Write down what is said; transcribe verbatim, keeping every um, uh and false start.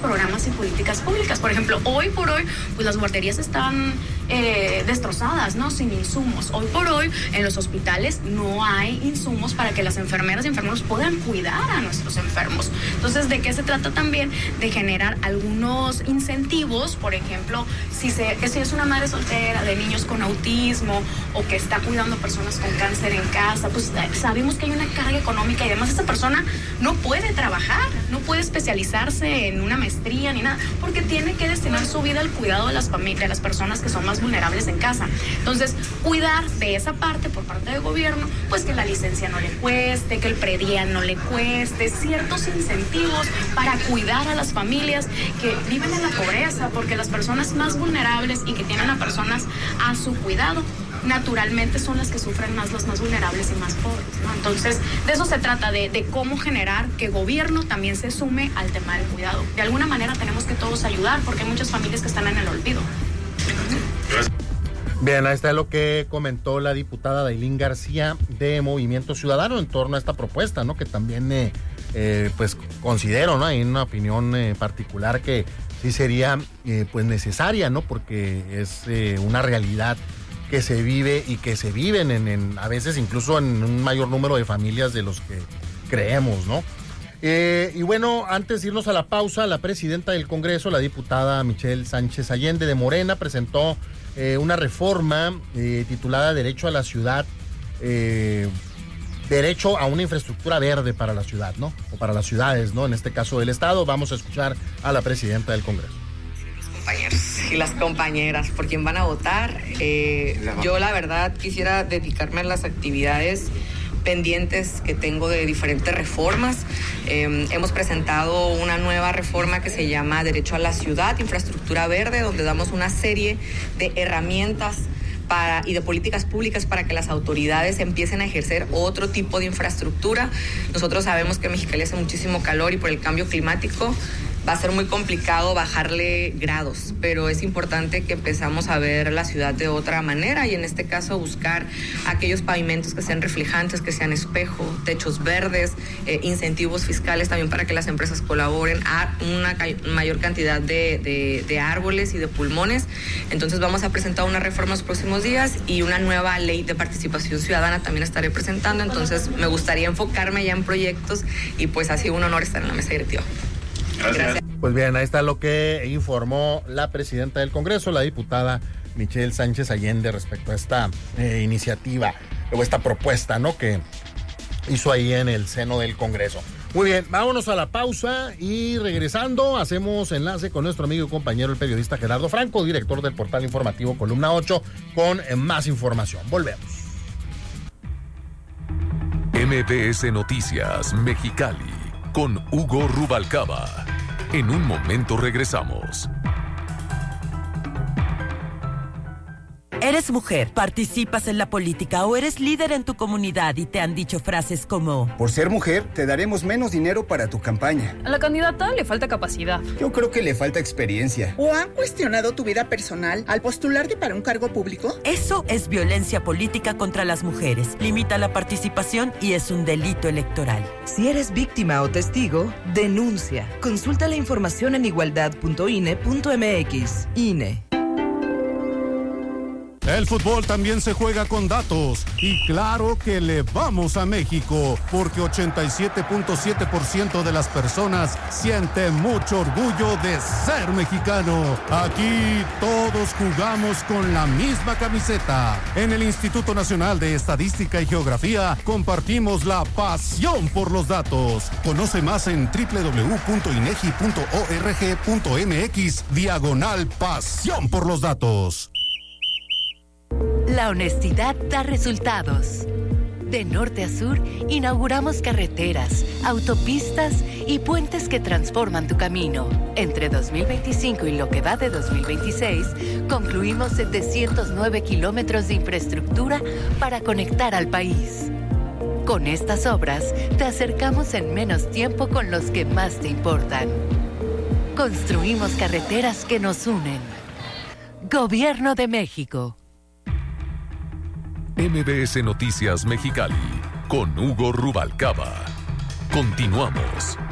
programas y políticas públicas. Por ejemplo, hoy por hoy, pues las guarderías están eh, destrozadas, ¿no? Sin insumos. Hoy por hoy, en los hospitales no hay insumos para que las enfermeras y enfermeros puedan cuidar a nuestros enfermos. Entonces, ¿de qué se trata también? De generar algunos incentivos, por ejemplo, si, se, que si es una madre soltera de niños con autismo o que está cuidando personas con cáncer en casa, pues sabemos que hay una carga económica y además esta persona no puede trabajar, no puede especializarse en una maestría ni nada, porque tiene que destinar su vida al cuidado de las familias, de las personas que son más vulnerables en casa. Entonces, cuidar de esa parte por parte del gobierno, pues que la licencia no le cueste, que el predial no le cueste, ciertos incentivos para cuidar a las familias que viven en la pobreza, porque las personas más vulnerables y que tienen a personas a su cuidado, naturalmente son las que sufren más, los más vulnerables y más pobres, ¿no? Entonces, de eso se trata, de, de cómo generar que el gobierno también se sume al tema del cuidado. De alguna manera tenemos que todos ayudar, porque hay muchas familias que están en el olvido. Bien, ahí está lo que comentó la diputada Dailín García de Movimiento Ciudadano en torno a esta propuesta, ¿no? Que también, eh, eh, pues, considero, ¿no? Hay una opinión eh, particular que sí sería, eh, pues, necesaria, ¿no? Porque es eh, una realidad que se vive y que se viven en, en a veces incluso en un mayor número de familias de los que creemos, ¿no? Eh, y bueno, antes de irnos a la pausa, la presidenta del Congreso, la diputada Michelle Sánchez Allende de Morena, presentó eh, una reforma eh, titulada Derecho a la Ciudad, eh, Derecho a una infraestructura verde para la ciudad, ¿no? O para las ciudades, ¿no? En este caso del Estado. Vamos a escuchar a la presidenta del Congreso. Compañeros y las compañeras, por quién van a votar. Eh, yo la verdad quisiera dedicarme a las actividades pendientes que tengo de diferentes reformas. Eh, hemos presentado una nueva reforma que se llama Derecho a la Ciudad, Infraestructura Verde, donde damos una serie de herramientas para, y de políticas públicas para que las autoridades empiecen a ejercer otro tipo de infraestructura. Nosotros sabemos que en Mexicali hace muchísimo calor y por el cambio climático va a ser muy complicado bajarle grados, pero es importante que empezamos a ver la ciudad de otra manera y en este caso buscar aquellos pavimentos que sean reflejantes, que sean espejo, techos verdes, eh, incentivos fiscales también para que las empresas colaboren a una ca- mayor cantidad de, de, de árboles y de pulmones. Entonces vamos a presentar una reforma en los próximos días y una nueva ley de participación ciudadana también estaré presentando. Entonces me gustaría enfocarme ya en proyectos y pues ha sido un honor estar en la mesa directiva. Gracias. Pues bien, ahí está lo que informó la presidenta del Congreso, la diputada Michelle Sánchez Allende, respecto a esta eh, iniciativa o esta propuesta, ¿no? Que hizo ahí en el seno del Congreso. Muy bien, vámonos a la pausa y regresando hacemos enlace con nuestro amigo y compañero el periodista Gerardo Franco, director del portal informativo Columna ocho, con eh, más información. Volvemos. M B S Noticias Mexicali con Hugo Rubalcaba. En un momento regresamos. Eres mujer, participas en la política o eres líder en tu comunidad y te han dicho frases como: por ser mujer, te daremos menos dinero para tu campaña. A la candidata le falta capacidad. Yo creo que le falta experiencia. ¿O han cuestionado tu vida personal al postularte para un cargo público? Eso es violencia política contra las mujeres. Limita la participación y es un delito electoral. Si eres víctima o testigo, denuncia. Consulta la información en igualdad punto i n e punto m x. I N E. El fútbol también se juega con datos y claro que le vamos a México porque ochenta y siete punto siete por ciento de las personas sienten mucho orgullo de ser mexicano. Aquí todos jugamos con la misma camiseta. En el Instituto Nacional de Estadística y Geografía compartimos la pasión por los datos. Conoce más en doble u doble u doble u punto inegi punto org punto m x diagonal pasión por los datos. La honestidad da resultados. De norte a sur, inauguramos carreteras, autopistas y puentes que transforman tu camino. Entre dos mil veinticinco y lo que va de dos mil veintiséis, concluimos setecientos nueve kilómetros de infraestructura para conectar al país. Con estas obras, te acercamos en menos tiempo con los que más te importan. Construimos carreteras que nos unen. Gobierno de México. M B S Noticias Mexicali con Hugo Rubalcaba. Continuamos.